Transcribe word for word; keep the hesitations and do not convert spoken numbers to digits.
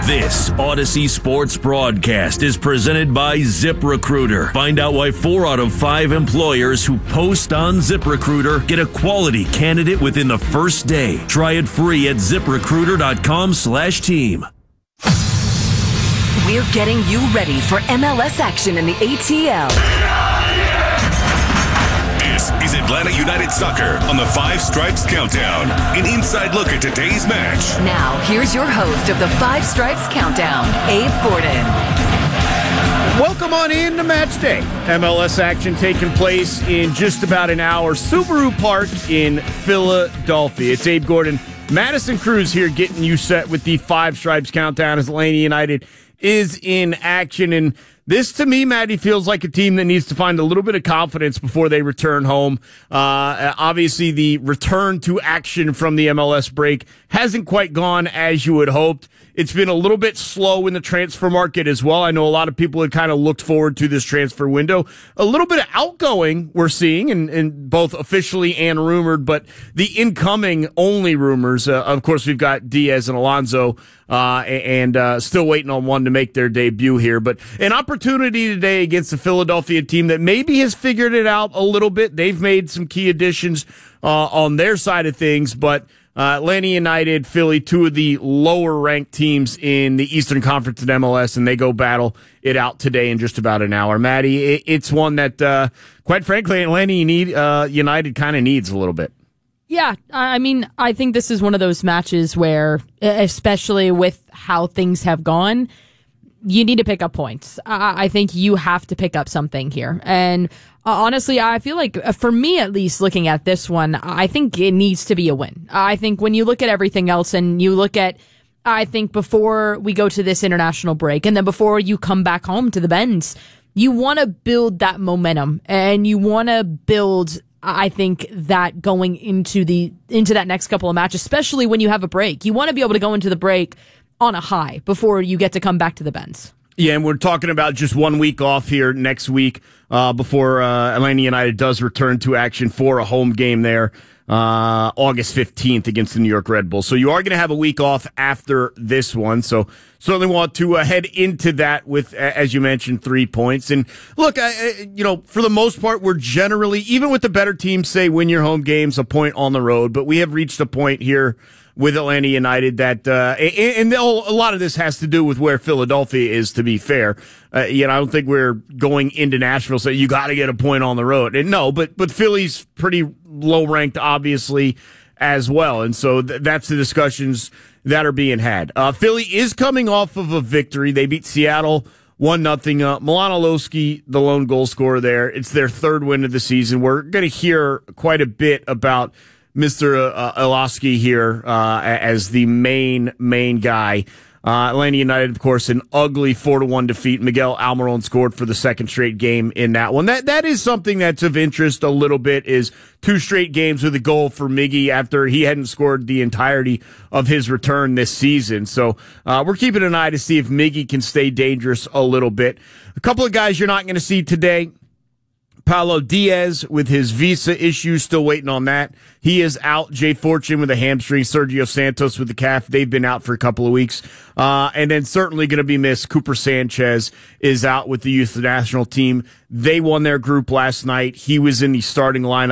This Odyssey Sports broadcast is presented by ZipRecruiter. Find out why four out of five employers who post on ZipRecruiter get a quality candidate within the first day. Try it free at ZipRecruiter.com slash team. We're getting you ready for M L S action in the A T L. This is Atlanta United Soccer on the Five Stripes Countdown. An inside look at today's match. Now, here's your host of the Five Stripes Countdown, Abe Gordon. Welcome on in to match day. M L S action taking place in just about an hour. Subaru Park in Philadelphia. It's Abe Gordon. Madison Cruz here getting you set with the Five Stripes Countdown as Atlanta United is in action. And this, to me, Maddie, feels like a team that needs to find a little bit of confidence before they return home. Uh, obviously, the return to action from the M L S break hasn't quite gone as you had hoped. It's been a little bit slow in the transfer market as well. I know a lot of people had kind of looked forward to this transfer window. A little bit of outgoing we're seeing, and, and both officially and rumored, but the incoming only rumors, uh, of course, we've got Diaz and Alonso, uh, and uh, still waiting on one to make their debut here. But an opportunity today against the Philadelphia team that maybe has figured it out a little bit. They've made some key additions uh, on their side of things, but Uh, Atlanta United, Philly, two of the lower-ranked teams in the Eastern Conference at M L S, and they go battle it out today in just about an hour. Maddie, it, it's one that, uh, quite frankly, Atlanta United, uh, United kind of needs a little bit. Yeah, I mean, I think this is one of those matches where, especially with how things have gone, you need to pick up points. I, I think you have to pick up something here. And Uh, honestly, I feel like, uh, for me at least, looking at this one, I think it needs to be a win. I think when you look at everything else and you look at, I think before we go to this international break and then before you come back home to the Bends, you want to build that momentum and you want to build, I think, that going into the into that next couple of matches, especially when you have a break. You want to be able to go into the break on a high before you get to come back to the Bends. Yeah, and we're talking about just one week off here next week uh, before uh, Atlanta United does return to action for a home game there uh, August fifteenth against the New York Red Bulls. So you are going to have a week off after this one. So certainly want to uh, head into that with, as you mentioned, three points. And look, I, you know, for the most part, we're generally, even with the better teams, say win your home games, a point on the road. But we have reached a point here with Atlanta United that, uh, and a lot of this has to do with where Philadelphia is, to be fair. Uh, you know, I don't think we're going into Nashville saying you got to get a point on the road. And no, but, but Philly's pretty low ranked, obviously, as well. And so th- that's the discussions that are being had. Uh, Philly is coming off of a victory. They beat Seattle one nothing. Uh, Milan Olowski, the lone goal scorer there. It's their third win of the season. We're going to hear quite a bit about Mister Uh, Olowski here uh, as the main, main guy. Uh, Atlanta United, of course, an ugly four to one defeat. Miguel Almiron scored for the second straight game in that one. That That is something that's of interest a little bit, is two straight games with a goal for Miggy after he hadn't scored the entirety of his return this season. So uh, we're keeping an eye to see if Miggy can stay dangerous a little bit. A couple of guys you're not going to see today. Paulo Diaz with his visa issues, still waiting on that. He is out. Jay Fortune with a hamstring. Sergio Santos with the calf. They've been out for a couple of weeks. Uh, and then certainly going to be missed. Cooper Sanchez is out with the youth national team. They won their group last night. He was in the starting lineup.